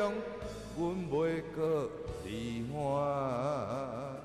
阮袂搁离欢。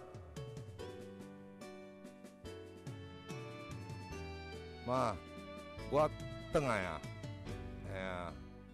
妈，我转来啊，哎呀。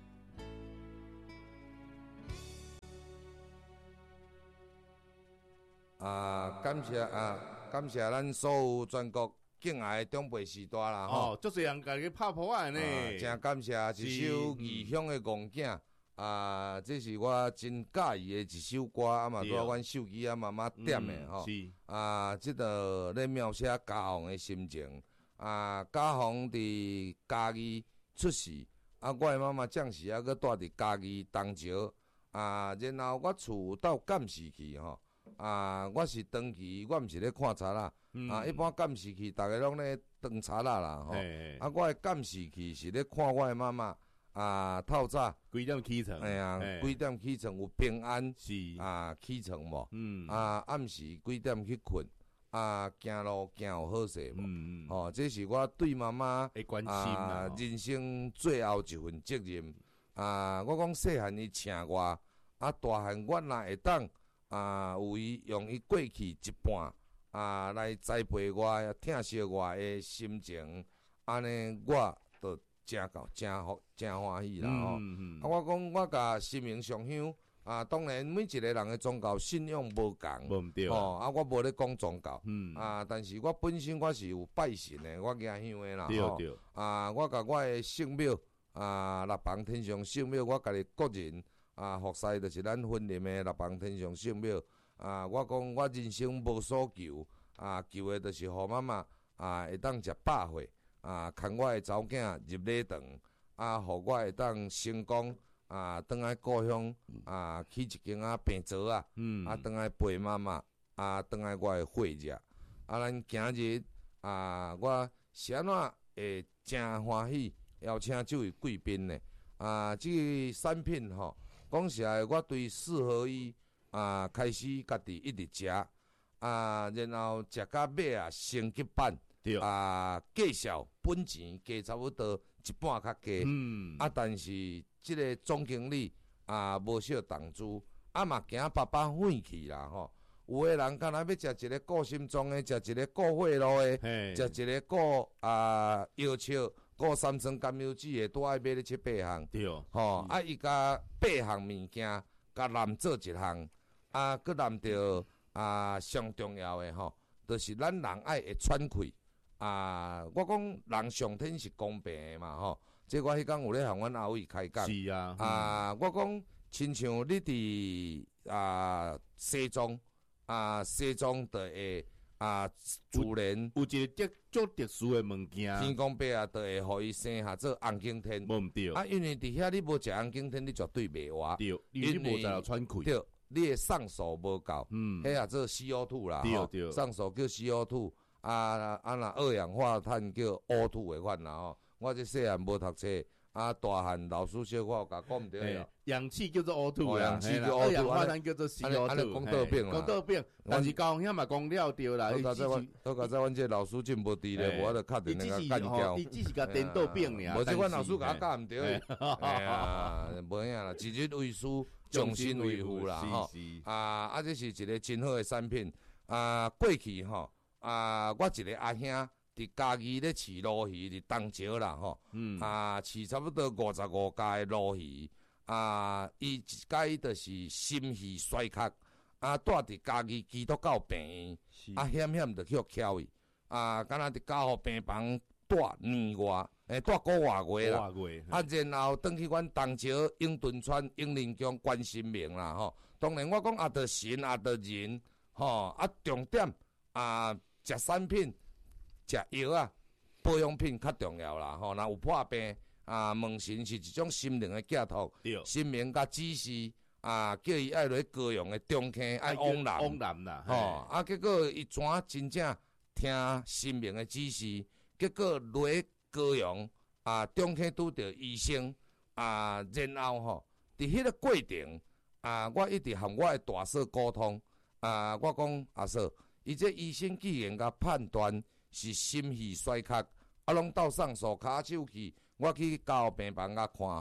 感谢咱所有全国敬爱的长辈时代啦吼。 足侪人家己拍破啊呢。 真感谢一首异乡的戆囝这是我真喜意的一首歌，嘛拄仔阮手机慢慢点的吼。这个咧描写家父的心情家父伫嘉义出世我的妈妈暂时还搁住伫嘉义东石然后我厝到监视器吼。我是长期，我毋是咧看册啦。一般监视器，逐个拢咧当册啦吼。我的监视器是咧看我的妈妈透早几点起床？ 几点起床有平安是起床无？暗时几点去困？行路行有好势无？这是我对妈妈的关心人生最后一份责任。我讲细汉伊请我，大汉我若会当。有伊用伊过去一半来栽培我、疼惜我的心情，安尼我就真欢喜啦吼。我讲我甲心灵上香当然每一个人的宗教信仰无共， 无对我无咧讲宗教，但是我本身我是有拜神的，我家乡的啦吼。我甲我的圣庙六房天上圣庙，我家己个人。服侍就是咱婚姻的六房天上圣庙我讲我人生无所求求的就是互妈妈会当食饱岁牵我的查某囝入礼堂互我会当成功转来故乡去一间病灶转来陪妈妈转来我的岁日咱今日我是安怎会真欢喜邀请这位贵宾呢这个产品吼。讲实在，我对四合一开始家己一直食然后食到尾升级版价小本钱加差不多一半较低但是这个总经理无少投资嘛惊爸爸废去啦吼。有的人敢若要食一个顾心中的，食一个顾血路的，食一个顾药笑。顾三酸甘油酯的都爱买咧7-8项， 对， 伊甲8项物件，甲揽做一项，佮揽着上重要的吼，就是咱人爱会喘气我讲人上天是公平的嘛吼，这我迄天有咧向阮阿伟开讲， 是我讲亲像你伫西藏的会。自然有一个足特殊的物件， 天公伯就会互伊生下做红景天。 无毋对因为伫遐你无食红景天，你绝对袂活。 对，因为你无在喘气。 对，你的上素无够。迄下做 CO2 啦。 对， 上素叫 CO2，若二氧化碳叫 O2 的款啦吼。我这细汉无读册。大汉老师小可甲讲毋对氧气叫做 O2 氧气叫 O2， 二氧化碳叫做 CO2。 安尼讲倒病啦， 讲倒病。但是高兄嘛讲了对啦。 都甲阮这老师真无伫咧，我就敲定那个干掉。 伊只是甲颠倒病尔。 无这阮老师甲教毋对。无影啦，自日为师，终身为父啦吼。这是一个真好的产品。过去吼，我一个阿兄。伫家己咧饲鲈鱼伫东石啦吼，饲差不多55家的鲈鱼，伊一家就是心系衰竭，住伫家己基督教病院，险险就去互敲伊，敢若伫家互病房住年外，住个外月啦，然后转去阮东石永敦村永林宫关心明啦吼。当然我讲着神着人吼，重点食产品。食药保养品较重要啦吼，若有破病问神是一种心灵的寄托，心灵甲指示叫伊爱落高阳的中坑爱往南啦吼，结果伊怎真正听心灵的指示，结果落高阳中坑拄着医生然后吼，伫迄个过程我一直和我的大嫂沟通我讲阿嫂，伊这医生既然甲判断。是心系衰竭，拢斗上手骹手去，我去交病房甲看吼，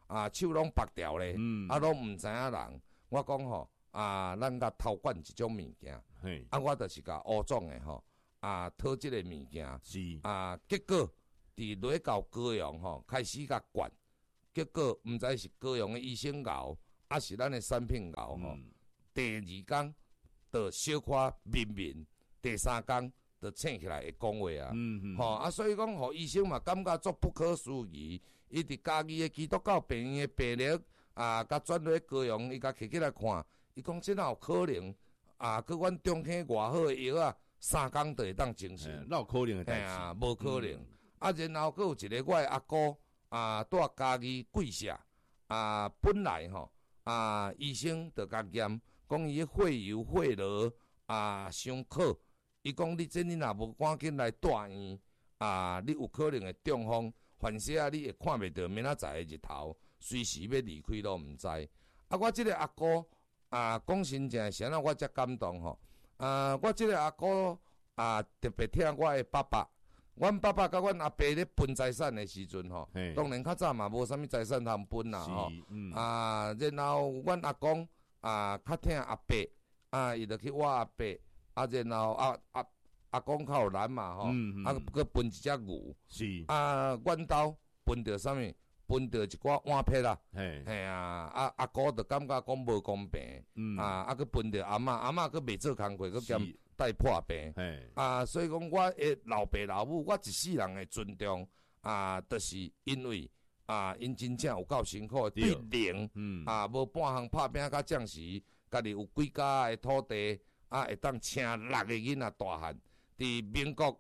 手拢拔掉咧，拢毋知影人。我讲吼，咱甲偷管一种物件，我就是甲乌总诶吼，讨即个物件，结果伫落到高阳吼，开始甲管，结果毋知是高阳诶医生熬，还是咱诶产品熬吼。第二工就小可面，第三工就醒起来会讲话啊，所以讲，互医生嘛感觉足不可思议。伊伫家己诶基督教病院诶病历甲转落高阳，伊甲摕起来看，伊讲这哪有可能佮阮中兴偌好诶药3工就会当精神， 哪有可能诶代志？ 无可能。然后佫有一个我诶阿姑住家己贵社本来吼医生就甲验，讲伊血油血罗伤可。伊讲你若无赶紧来大院你有可能会中风，反正你会看袂到明仔载的日头，随时要离开都毋知。我即个阿姑讲真正是安怎，我才感动吼。我即个阿姑特别听我的爸爸，阮爸爸甲阮阿伯咧分财产的时阵吼，当然较早嘛无啥物财产通分啦吼。然后阮阿公较听阿伯伊就去我阿伯。然后阿公较有难嘛吼，佮分一只牛，阮兜分着啥物？分着一寡碗撇啦，阿姑就感觉讲无公平，佮分着阿嬷佮袂做工课，佮兼带破病，所以讲我诶老爸老母，我一世人诶尊重，就是因为因真正有够辛苦，对零，无半项拍拼甲将士，家己有几家诶土地。会当请6个囡仔大汉，伫民国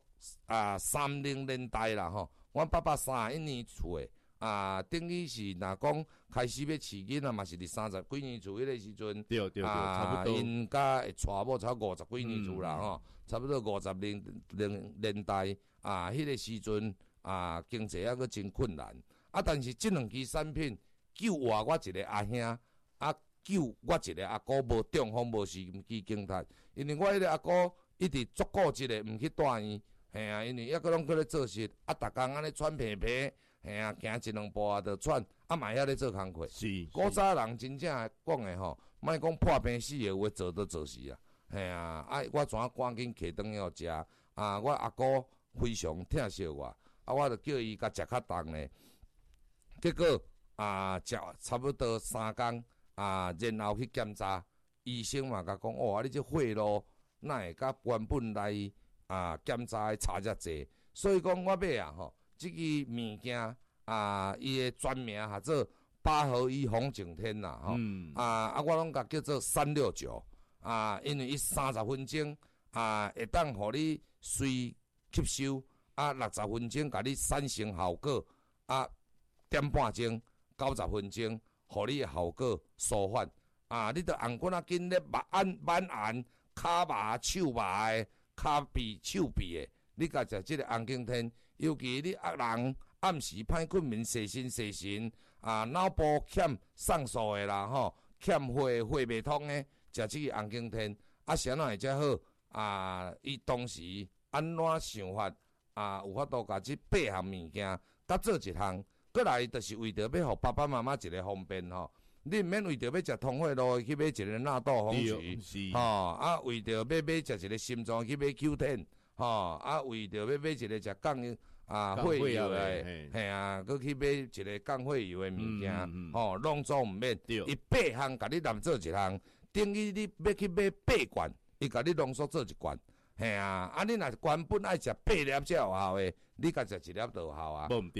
30年代啦吼，阮爸爸31年厝诶，等于是若讲开始要饲囡仔嘛是伫30几年厝迄个时阵， 对，差不多。 因家会娶某差50几年厝啦吼，差不多50年代迄个时阵经济还佫真困难，但是即2支产品救活我一个阿兄救我一个阿姑无中风无心肌梗塞，因为我迄个阿姑一直足顾一个毋去大院，因为抑佫拢搁咧做事，逐工安尼喘皮皮，行1-2步就喘，嘛遐咧做工课。古早人真正讲诶吼，莫讲破病死诶话，做都做死啊，我怎赶紧摕转去互食，我阿姑非常疼惜我，我就叫伊甲食较重咧，结果食差不多3工。然后去检查，医生嘛甲讲，你这血路哪会甲原本来检查的差遮济？所以讲我买吼，即支物件伊的全名叫做8合一红景天啦吼，我拢甲叫做369因为伊30分钟会当互你随吸收60分钟甲你产生效果点半钟90分钟。互你诶效果舒缓你着红骨紧咧满眼骹麻手麻诶，骹鼻手臂诶，你甲食即个红景天，尤其你人暗时歹困眠、细神脑部欠上素诶啦吼，欠血袂通诶，食即个红景天是安怎会遮好伊当时安怎想法有法度甲即8项物件甲做一项。过来就是为着要互爸爸妈妈一个方便吼，你毋免为着要食通血路去买一个纳豆红曲为着要食一个心脏去买 Q10 为着要买一个食降血油诶，佮去买一个降血油诶物件拢总毋免，伊8项甲你揽做一项，等于你要去买8罐，伊甲你浓缩做1罐。你若原本爱食8粒才有效诶，你甲食1粒就有效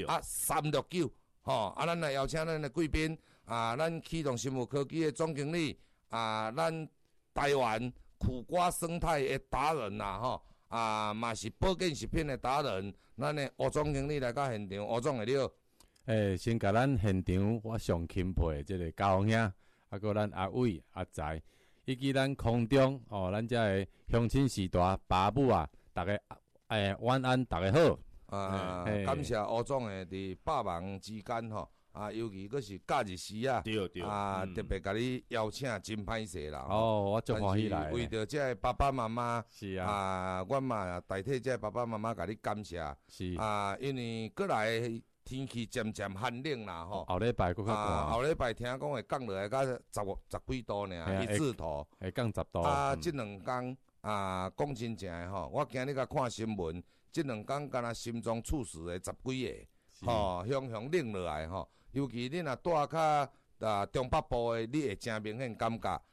369咱来邀请咱诶贵宾咱启动生物科技诶总经理咱台湾苦瓜生态诶达人啦嘛是保健食品诶达人，咱诶吴总经理来到现场，吴总会了。 先甲咱现场我上钦佩即个高兄，佮咱阿伟阿财。以及咱空中咱遮个乡亲时代爸母大家晚安，大家好。 感谢吴总诶，伫百忙之间尤其佫是假日时对特别甲你邀请真歹势啦。 我足欢喜来。 为着遮个爸爸妈妈， 是阮嘛代替遮个爸爸妈妈甲你感谢。 是因为过来天气渐渐寒冷啦吼。 后礼拜佫较寒。 后礼拜听讲会降落来到十几度尔，一字头。 会降10度。 即2天讲真正诶吼，我今日甲看新闻，即2天敢若心脏猝死诶10几个，向冷落来吼。尤其你若住较中北部诶，你会真明显感觉